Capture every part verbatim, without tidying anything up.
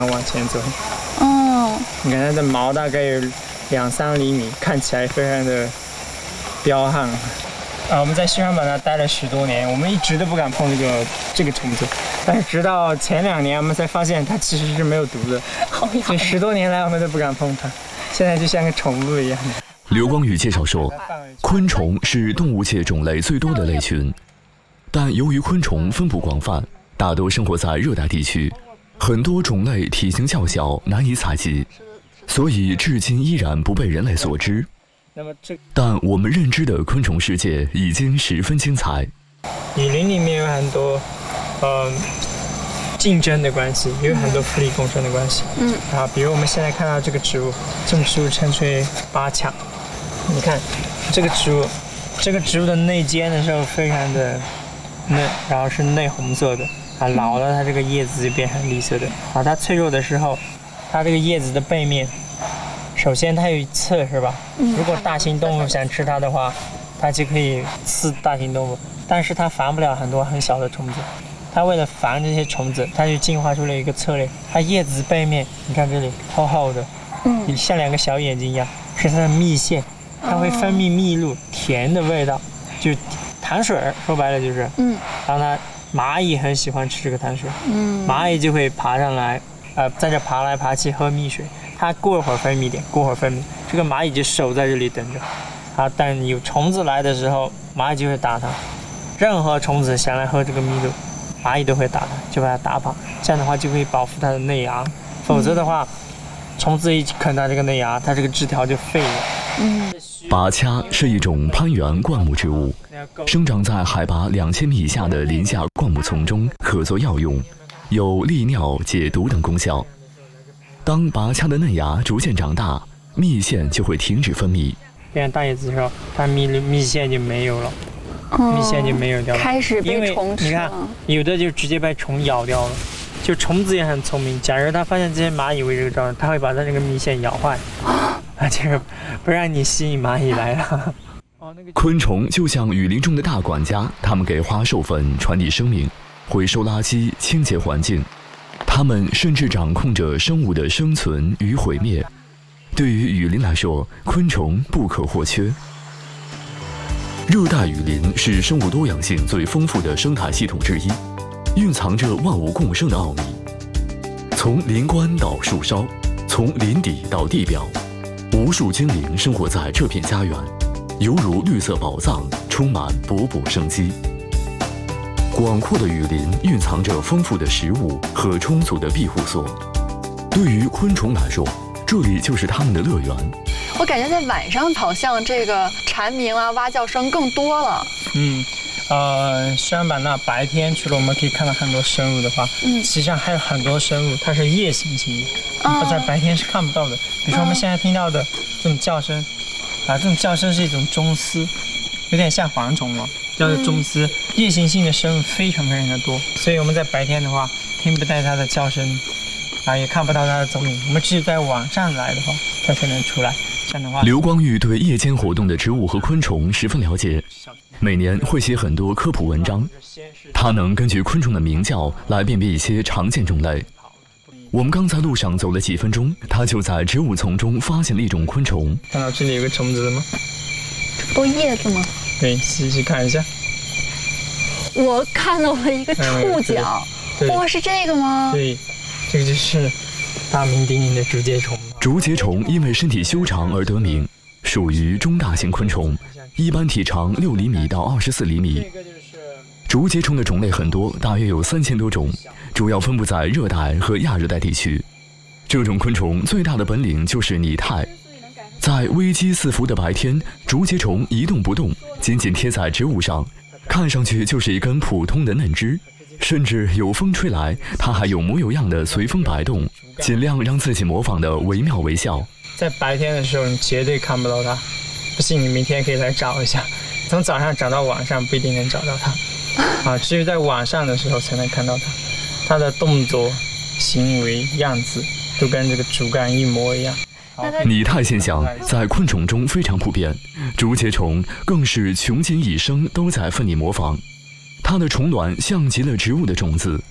往前走。 哦， 你看它的毛大概有两三厘米，看起来非常的彪悍。啊，我们在西双版纳待了十多年，我们一直都不敢碰这个这个虫子，但是直到前两年，我们才发现它其实是没有毒的，所以十多年来我们都不敢碰它，现在就像个宠物一样。 刘光宇介绍说，昆虫是动物界种类最多的类群，但由于昆虫分布广泛，大多生活在热带地区，很多种类体型较小，难以采集，所以至今依然不被人类所知。但我们认知的昆虫世界已经十分精彩。 雨林里面有很多，呃，竞争的关系，有很多互利共生的关系。嗯。啊，比如我们现在看到这个植物，这种植物称之为八强。你看，这个植物，这个植物的内尖的时候非常的嫩，然后是内红色的。啊，老了它这个叶子就变成绿色的。啊，它脆弱的时候，它这个叶子的背面。首先它有刺是吧？如果大型动物想吃它的话，它就可以刺大型动物，但是它防不了很多很小的虫子。它为了防这些虫子，它就进化出了一个策略。它叶子背面，你看这里厚厚的，嗯，像两个小眼睛一样，是它的蜜腺，它会分泌蜜露，甜的味道，就糖水，说白了就是，嗯，然后它蚂蚁很喜欢吃这个糖水，嗯，蚂蚁就会爬上来，呃，在这爬来爬去喝蜜水。它过一会儿分泌点，过会儿分泌，这个蚂蚁就守在这里等着。啊，但有虫子来的时候，蚂蚁就会打它。任何虫子想来喝这个蜜露，蚂蚁都会打它，就把它打跑。这样的话就可以保护它的内芽，否则的话，虫子一啃到这个内芽，它这个枝条就废了。 嗯，拔掐是一种攀援灌木植物，生长在海拔两千米以下的林下灌木丛中，可做药用，有利尿、解毒等功效。当拔掐的嫩芽逐渐长大，蜜腺就会停止分泌。 变成大叶子的时候，它蜜蜜腺就没有了，哦、蜜腺就没有掉了， 开始被虫吃了。 你看，有的就直接被虫咬掉了。就虫子也很聪明，假如它发现这些蚂蚁为这个状态，它会把它那个蜜腺咬坏，啊，就是不让你吸引蚂蚁来了。 昆虫就像雨林中的大管家，它们给花授粉，传递生命，回收垃圾，清洁环境。它们甚至掌控着生物的生存与毁灭。对于雨林来说，昆虫不可或缺。热带雨林是生物多样性最丰富的生态系统之一，蕴藏着万物共生的奥秘。从林冠到树梢，从林底到地表，无数精灵生活在这片家园，犹如绿色宝藏，充满勃勃生机。广阔的雨林蕴藏着丰富的食物和充足的庇护所，对于昆虫来说，这里就是它们的乐园。 我感觉在晚上好像这个蝉鸣啊、蛙叫声更多了。 嗯，呃，西双版纳白天除了我们可以看到很多生物的话，嗯，实际上还有很多生物它是夜行性的，嗯，在白天是看不到的。比如说我们现在听到的这种叫声，啊，这种叫声是一种钟丝，有点像蝗虫了。叫做钟丝，夜行性的生物非常非常的多，所以我们在白天的话听不到它的叫声，啊，也看不到它的踪影。我们只有在晚上来的话，它才能出来。这样的话， 刘光玉对夜间活动的植物和昆虫十分了解，每年会写很多科普文章。他能根据昆虫的鸣叫来辨别一些常见种类。我们刚在路上走了几分钟，他就在植物丛中发现了一种昆虫。 看到这里有个虫子了吗？ 这不都叶子吗？ 对，细细看一下。 我看到了一个触角，哇，是这个吗？ 对，这个就是大名鼎鼎的竹节虫。 竹节虫因为身体修长而得名，属于中大型昆虫，一般体长六厘米到二十四厘米。竹节虫的种类很多，大约有三千多种，主要分布在热带和亚热带地区。这种昆虫最大的本领就是拟态。在危机四伏的白天，竹节虫一动不动，紧紧贴在植物上，看上去就是一根普通的嫩枝，甚至有风吹来，它还有模有样的随风摆动，尽量让自己模仿的惟妙惟肖。 在白天的时候，你绝对看不到它，不信你明天可以来找一下，从早上找到晚上不一定能找到它，啊，只有在晚上的时候才能看到它，它的动作、行为、样子都跟这个竹竿一模一样。 拟态现象在昆虫中非常普遍，竹节虫更是穷尽一生都在奋力模仿。它的虫卵像极了植物的种子，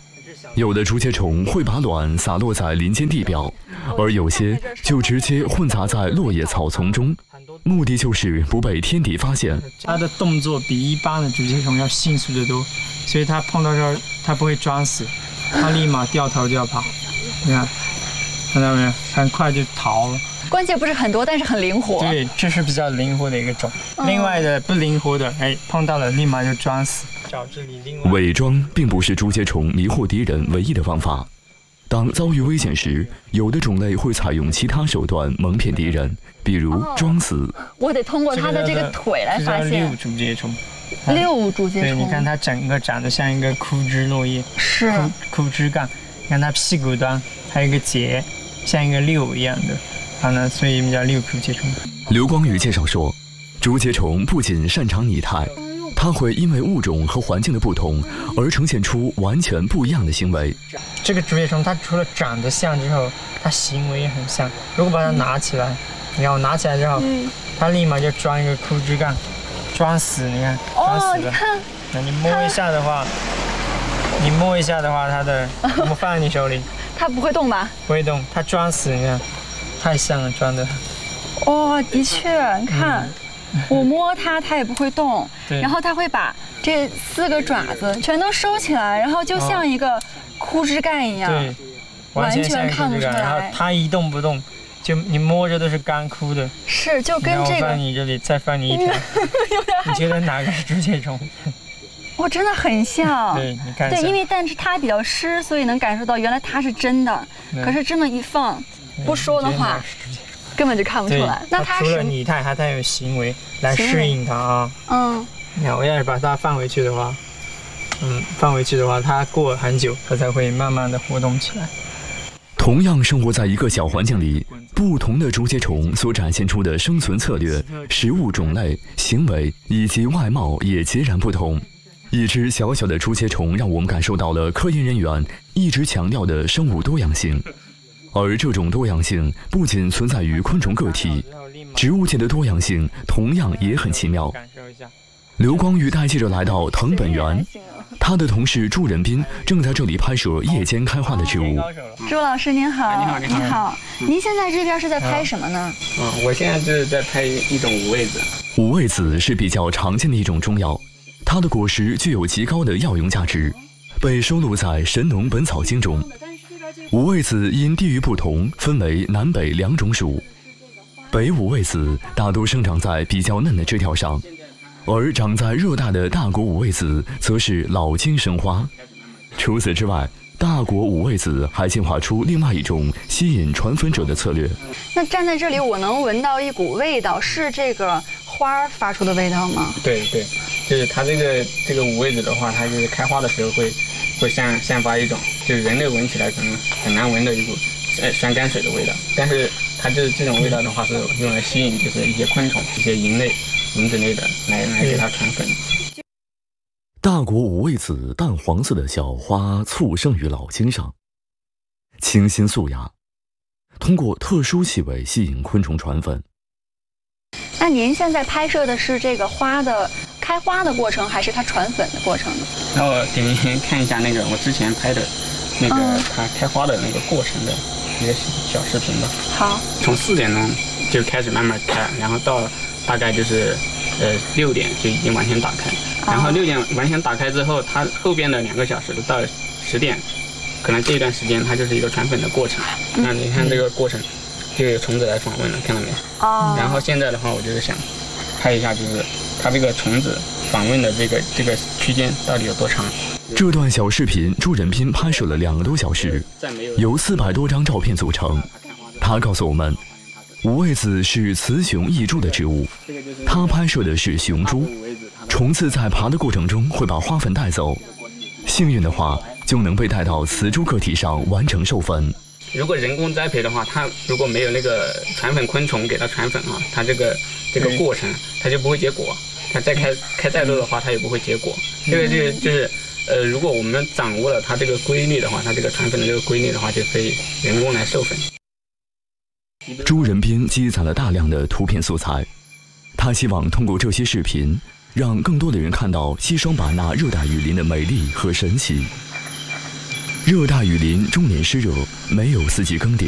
有的竹节虫会把卵洒落在林间地表，而有些就直接混杂在落叶草丛中，目的就是不被天敌发现。 它的动作比一般的竹节虫要迅速得多，所以它碰到这儿，它不会装死，它立马掉头就要跑。你看，看到没有？很快就逃了。 关节不是很多，但是很灵活。 对，这是比较灵活的一个种。嗯、另外的不灵活的，哎，碰到了立马就装死。找这里另外伪装并不是竹节虫迷惑敌人唯一的方法。当遭遇危险时，有的种类会采用其他手段蒙骗敌人，比如装死。哦、 我得通过它的这个腿来发现。 六竹节虫。 六竹节虫。 对，你看它整个长得像一个枯枝落叶， 是枯枯枝干。你看它屁股端还有一个节，像一个六一样的。它呢，所以我们叫六竹节虫。 刘光宇介绍说，竹节虫不仅擅长拟态，它会因为物种和环境的不同而呈现出完全不一样的行为。 这个竹节虫它除了长得像之后，它行为也很像。如果把它拿起来，你看我拿起来之后，嗯、它立马就装一个枯枝干，装死，你看，装死了。哦、那你摸一下的话，你摸一下的话，它的我们放在你手里， 它不会动吧？ 不会动，它装死，你看。太像了，装的。 哦，的确，你看，嗯、我摸它，它也不会动。然后它会把这四个爪子全都收起来，然后就像一个枯枝干一样， 对， 完全看不出来。 然后它一动不动，就你摸着都是干枯的。 是，就跟这个。 放你这里，再放你一条。 有点害怕。 你觉得哪个是竹节虫？ 哦，真的很像。 对，你看。 对，因为但是它比较湿，所以能感受到原来它是真的。可是这么一放。不说的话，根本就看不出来。那它除了拟态，它还有行为来适应它啊。嗯，你看，我要是把它放回去的话，嗯，放回去的话，它过很久，它才会慢慢的活动起来。 同样生活在一个小环境里，不同的竹节虫所展现出的生存策略、食物种类、行为以及外貌也截然不同。一只小小的竹节虫让我们感受到了科研人员一直强调的生物多样性。而这种多样性不仅存在于昆虫个体，植物界的多样性同样也很奇妙。刘光宇带记者来到藤本园，他的同事朱仁斌正在这里拍摄夜间开花的植物。 朱老师您好， 你好，你好， 你好。您现在这边是在拍什么呢？ 嗯，我现在就是在拍一种五味子。 五味子是比较常见的一种中药，它的果实具有极高的药用价值，被收录在《神农本草经》中。五味子因地域不同，分为南北两种属。北五味子大多生长在比较嫩的枝条上，而长在热带的大果五味子则是老茎生花。除此之外，大果五味子还进化出另外一种吸引传粉者的策略。 那站在这里，我能闻到一股味道，是这个花发出的味道吗？ 对对，就是它这个这个五味子的话，它就是开花的时候会。会散散发一种，就是人类闻起来可能很难闻的一股呃酸甘水的味道，但是它就是这种味道的话是用来吸引就是一些昆虫、一些蝇类、蚊子类的来来给它传粉。 大果五味子淡黄色的小花簇生于老茎上，清新素雅，通过特殊气味吸引昆虫传粉。 那您现在拍摄的是这个花的开花的过程，还是它传粉的过程呢？ 那我给您看一下那个我之前拍的那个它开花的那个过程的一个小视频吧。 好， 从四点钟就开始慢慢开，然后到大概就是呃六点就已经完全打开，然后六点完全打开之后，它后边的两个小时到十点，可能这一段时间它就是一个传粉的过程。嗯、那你看这个过程。就有虫子来访问了，看到没有？哦。然后现在的话，我就是想拍一下，就是它这个虫子访问的这个这个区间到底有多长。 这段小视频，朱仁斌拍摄了两个多小时，由四百多张照片组成。他告诉我们，五味子是雌雄异株的植物，他拍摄的是雄株。虫子在爬的过程中会把花粉带走，幸运的话就能被带到雌株个体上完成授粉。 如果人工栽培的话，它如果没有那个传粉昆虫给它传粉啊，它这个这个过程它就不会结果。它再开开再多的话，它也不会结果。这个就是就是呃，如果我们掌握了它这个规律的话，它这个传粉的这个规律的话，就可以人工来授粉。 朱仁斌积攒了大量的图片素材，他希望通过这些视频，让更多的人看到西双版纳热带雨林的美丽和神奇。 热带雨林终年湿热，没有四季更迭，